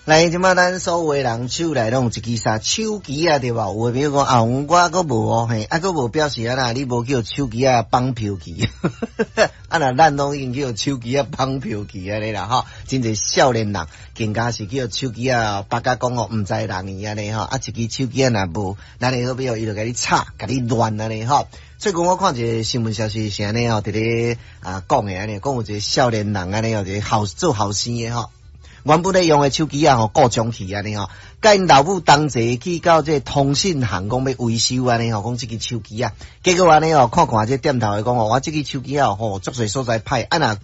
来，即马咱所有诶人手内拢有一支啥手机啊，对吧？有诶朋友讲啊，我阁无哦，嘿，啊阁无表示啊啦，你无叫手机啊绑票机，啊那咱拢已经叫手机啊绑票机安尼啦吼，真侪少年人更加是叫手机啊，八甲讲哦，毋知人伊安尼吼，啊一支手机啊若无，咱诶好比伊就甲你插，甲你乱安尼吼。最近我看一个新闻消息是安尼哦，伫咧讲诶安尼，讲有一个少年人安尼哦，一个做后生诶吼。原本咧用诶手机啊，吼故障去安尼吼，甲因老母同齐去到这通信行讲要维修安尼吼，讲即支手机啊，结果安尼吼看看这店头诶讲哦，我即支手机啊吼，足侪所在歹，啊若